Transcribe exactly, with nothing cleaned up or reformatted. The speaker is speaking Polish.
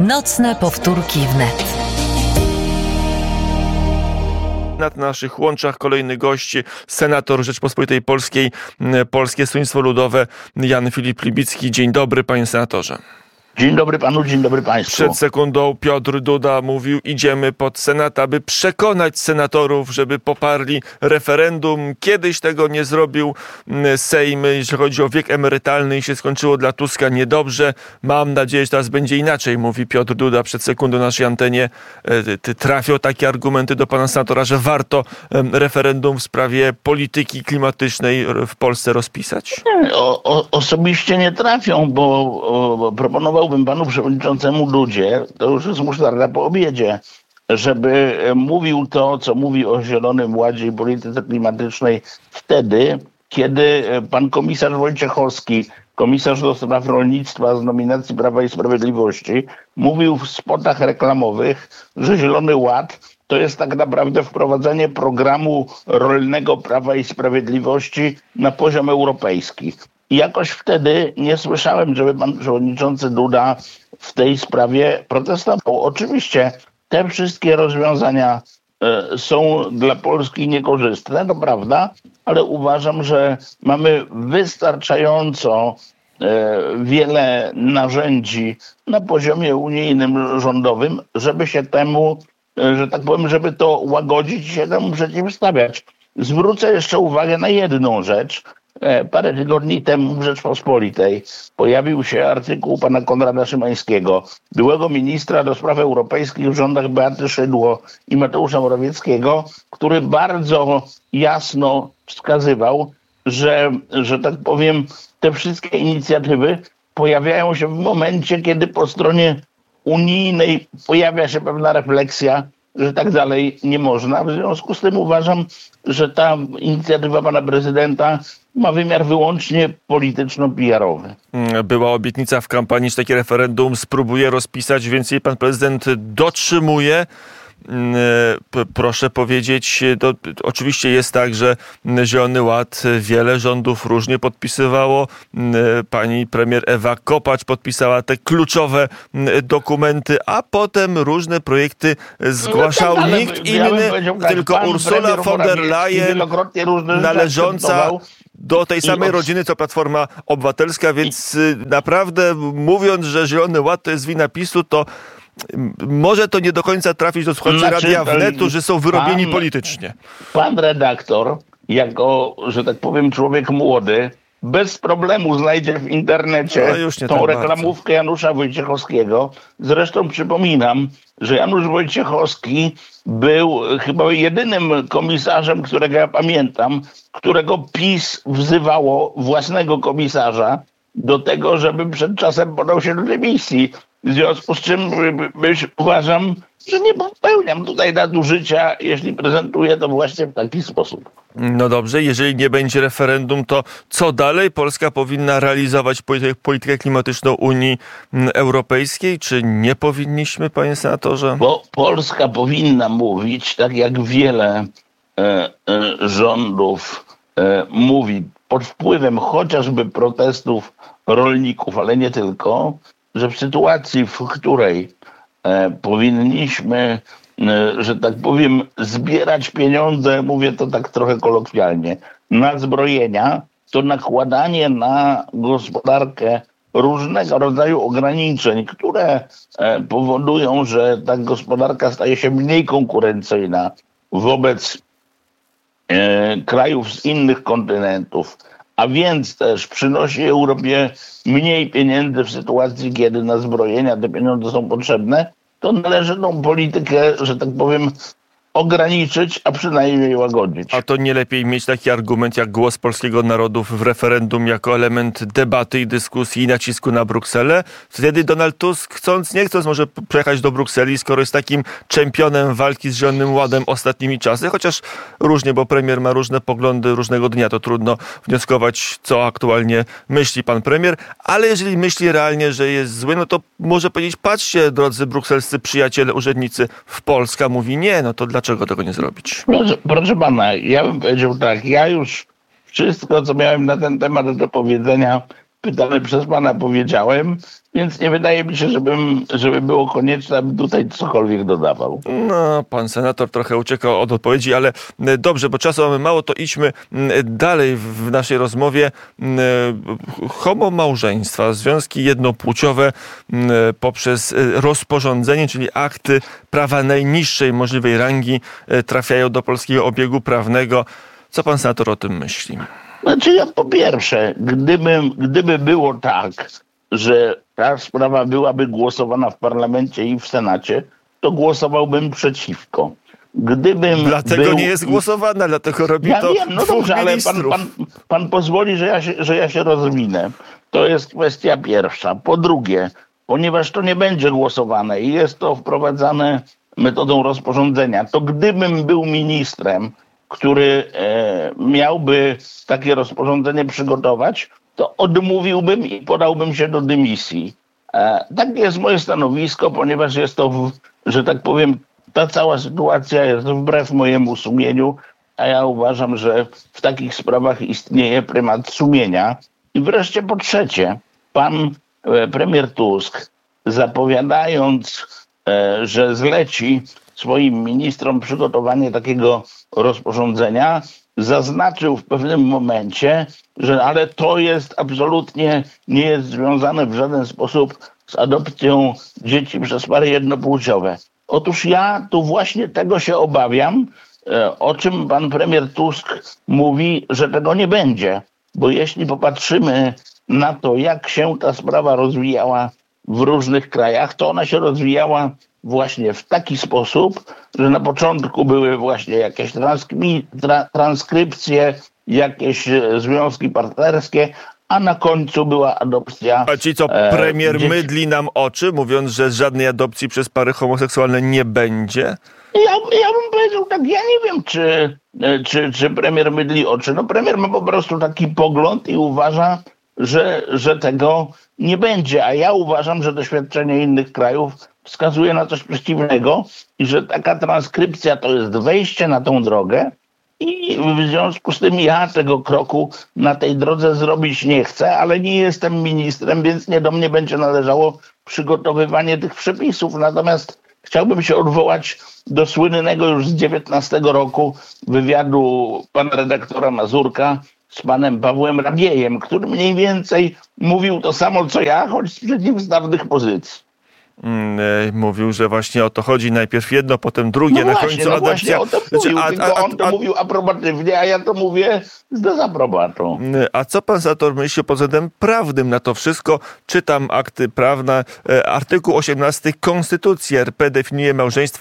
Nocne powtórki wnet. Na naszych łączach kolejny gość, senator Rzeczpospolitej Polskiej, Polskie Stronnictwo Ludowe, Jan Filip Libicki. Dzień dobry, panie senatorze. Dzień dobry panu, dzień dobry państwu. Przed sekundą Piotr Duda mówił, idziemy pod Senat, aby przekonać senatorów, żeby poparli referendum. Kiedyś tego nie zrobił Sejm, jeśli chodzi o wiek emerytalny i się skończyło dla Tuska niedobrze. Mam nadzieję, że teraz będzie inaczej, mówi Piotr Duda przed sekundą na naszej antenie. Trafią takie argumenty do pana senatora, że warto referendum w sprawie polityki klimatycznej w Polsce rozpisać? O, o, osobiście nie trafią, bo o, proponował Chciałbym panu przewodniczącemu Dudzie, to już jest musztarda po obiedzie, żeby mówił to, co mówi o Zielonym Ładzie i polityce klimatycznej wtedy, kiedy pan komisarz Wojciechowski, komisarz do spraw rolnictwa z nominacji Prawa i Sprawiedliwości, mówił w spotach reklamowych, że Zielony Ład to jest tak naprawdę wprowadzenie programu rolnego Prawa i Sprawiedliwości na poziom europejski. I jakoś wtedy nie słyszałem, żeby pan przewodniczący Duda w tej sprawie protestował. Oczywiście te wszystkie rozwiązania y, są dla Polski niekorzystne, to prawda, ale uważam, że mamy wystarczająco y, wiele narzędzi na poziomie unijnym, rządowym, żeby się temu, y, że tak powiem, żeby to łagodzić i się temu przeciwstawiać. Zwrócę jeszcze uwagę na jedną rzecz. Parę tygodni temu w Rzeczpospolitej pojawił się artykuł pana Konrada Szymańskiego, byłego ministra do spraw europejskich w rządach Beaty Szydło i Mateusza Morawieckiego, który bardzo jasno wskazywał, że, że tak powiem, te wszystkie inicjatywy pojawiają się w momencie, kiedy po stronie unijnej pojawia się pewna refleksja, że tak dalej nie można. W związku z tym uważam, że ta inicjatywa pana prezydenta ma wymiar wyłącznie polityczno-P R owy. Była obietnica w kampanii, że takie referendum spróbuje rozpisać, więc jej pan prezydent dotrzymuje. Proszę powiedzieć, to oczywiście jest tak, że Zielony Ład wiele rządów różnie podpisywało. Pani premier Ewa Kopacz podpisała te kluczowe dokumenty, a potem różne projekty zgłaszał no tak, nikt ja inny, tak, tylko Ursula von der Leyen, należąca do tej samej rodziny, co Platforma Obywatelska, więc naprawdę mówiąc, że Zielony Ład to jest wina PiSu, to może to nie do końca trafić do słuchaczy znaczy, Radia Wnetu, że są wyrobieni pan, politycznie. Pan redaktor, jako, że tak powiem, człowiek młody, bez problemu znajdzie w internecie no tą tak reklamówkę bardzo. Janusza Wojciechowskiego. Zresztą przypominam, że Janusz Wojciechowski był chyba jedynym komisarzem, którego ja pamiętam, którego PiS wzywało własnego komisarza do tego, żeby przed czasem podał się do dymisji. W związku z czym myśl, uważam, że nie popełniam tutaj nadużycia, jeśli prezentuję to właśnie w taki sposób. No dobrze, jeżeli nie będzie referendum, to co dalej? Polska powinna realizować politykę klimatyczną Unii Europejskiej, czy nie powinniśmy, panie senatorze? Bo Polska powinna mówić, tak jak wiele e, e, rządów e, mówi, pod wpływem chociażby protestów rolników, ale nie tylko, że w sytuacji, w której e, powinniśmy, e, że tak powiem, zbierać pieniądze, mówię to tak trochę kolokwialnie, na zbrojenia, to nakładanie na gospodarkę różnego rodzaju ograniczeń, które e, powodują, że ta gospodarka staje się mniej konkurencyjna wobec e, krajów z innych kontynentów, a więc też przynosi Europie mniej pieniędzy w sytuacji, kiedy na zbrojenia te pieniądze są potrzebne, to należy tą politykę, że tak powiem, ograniczyć, a przynajmniej łagodzić. A to nie lepiej mieć taki argument jak głos polskiego narodu w referendum jako element debaty i dyskusji i nacisku na Brukselę? Wtedy Donald Tusk, chcąc nie chcąc, może pojechać do Brukseli, skoro jest takim czempionem walki z Zielonym Ładem ostatnimi czasy, chociaż różnie, bo premier ma różne poglądy różnego dnia, to trudno wnioskować, co aktualnie myśli pan premier, ale jeżeli myśli realnie, że jest zły, no to może powiedzieć, patrzcie, drodzy brukselscy przyjaciele, urzędnicy, w Polska mówi nie, no to dla Dlaczego tego nie zrobić? Proszę, proszę pana, ja bym powiedział tak, ja już wszystko, co miałem na ten temat do powiedzenia, pytany przez pana powiedziałem, więc nie wydaje mi się, żebym, żeby było konieczne, abym tutaj cokolwiek dodawał. No, pan senator trochę uciekał od odpowiedzi, ale dobrze, bo czasu mamy mało, to idźmy dalej w naszej rozmowie. Homomałżeństwa, związki jednopłciowe poprzez rozporządzenie, czyli akty prawa najniższej możliwej rangi trafiają do polskiego obiegu prawnego. Co pan senator o tym myśli? Znaczy ja po pierwsze, gdyby, gdyby było tak, że ta sprawa byłaby głosowana w parlamencie i w Senacie, to głosowałbym przeciwko. Gdybym Dlatego był... nie jest głosowana, dlatego robi ja to wiem, no dwóch dobrze, ale ministrów. pan, pan, pan pozwoli, że ja, się, że ja się rozwinę. To jest kwestia pierwsza. Po drugie, ponieważ to nie będzie głosowane i jest to wprowadzane metodą rozporządzenia, to gdybym był ministrem, który e, miałby takie rozporządzenie przygotować, to odmówiłbym i podałbym się do dymisji. E, takie jest moje stanowisko, ponieważ jest to, w, że tak powiem, ta cała sytuacja jest wbrew mojemu sumieniu, a ja uważam, że w takich sprawach istnieje prymat sumienia. I wreszcie po trzecie, pan e, premier Tusk, zapowiadając, e, że zleci swoim ministrom przygotowanie takiego rozporządzenia, zaznaczył w pewnym momencie, że ale to jest absolutnie, nie jest związane w żaden sposób z adopcją dzieci przez pary jednopłciowe. Otóż ja tu właśnie tego się obawiam, o czym pan premier Tusk mówi, że tego nie będzie. Bo jeśli popatrzymy na to, jak się ta sprawa rozwijała w różnych krajach, to ona się rozwijała właśnie w taki sposób, że na początku były właśnie jakieś transkri- tra- transkrypcje, jakieś związki partnerskie, a na końcu była adopcja. A ci co, premier e, dzieci... mydli nam oczy, mówiąc, że żadnej adopcji przez pary homoseksualne nie będzie? Ja, ja bym powiedział tak, ja nie wiem, czy, czy, czy premier mydli oczy. No premier ma po prostu taki pogląd i uważa, że, że tego nie będzie. A ja uważam, że doświadczenie innych krajów wskazuje na coś przeciwnego i że taka transkrypcja to jest wejście na tą drogę i w związku z tym ja tego kroku na tej drodze zrobić nie chcę, ale nie jestem ministrem, więc nie do mnie będzie należało przygotowywanie tych przepisów. Natomiast chciałbym się odwołać do słynnego już z dziewiętnastego roku wywiadu pana redaktora Mazurka z panem Pawłem Rabiejem, który mniej więcej mówił to samo co ja, choć z przeciwstawnych pozycji. Mówił, że właśnie o to chodzi. Najpierw jedno, potem drugie, no na właśnie, końcu no adopcja. Właśnie, o to mówił, a, a, a, on to a, mówił aprobatywnie, a ja to mówię z dezaprobatą. A co pan senator myśli pod względem prawnym na to wszystko? Czytam akty prawne. Artykuł osiemnasty Konstytucji R P definiuje małżeństwo